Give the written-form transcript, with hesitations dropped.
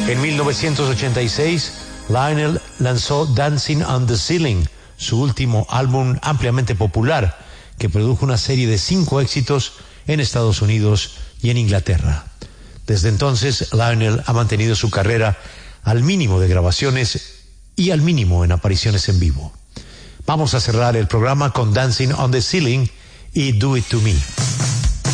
En 1986, Lionel lanzó Dancing on the Ceiling, su último álbum ampliamente popular, que produjo una serie de 5 éxitos en Estados Unidos y en Inglaterra. Desde entonces, Lionel ha mantenido su carrera al mínimo de grabaciones y al mínimo en apariciones en vivo. Vamos a cerrar el programa con Dancing on the Ceiling y Do It To Me.